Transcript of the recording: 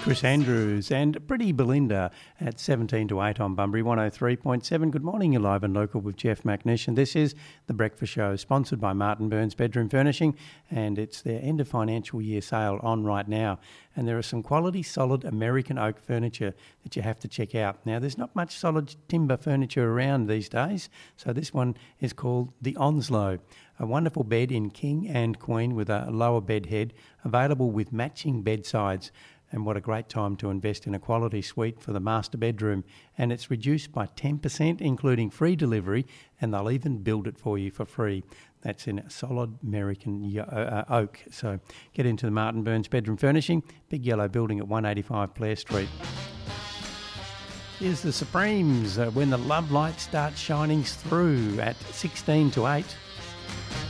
Chris Andrews and Pretty Belinda at 17 to 8 on Bunbury 103.7. Good morning, you're live and local with Jeff McNish, and this is The Breakfast Show, sponsored by Martin Burns Bedroom Furnishing, and it's their end of financial year sale on right now. And there are some quality, solid American oak furniture that you have to check out. Now, there's not much solid timber furniture around these days, so this one is called the Onslow. A wonderful bed in king and queen with a lower bed head, available with matching bed sides. And what a great time to invest in a quality suite for the master bedroom. And it's reduced by 10%, including free delivery, and they'll even build it for you for free. That's in a solid American oak. So get into the Martin Burns Bedroom Furnishing, big yellow building at 185 Blair Street. Here's the Supremes, when the love light starts shining through at 16 to 8.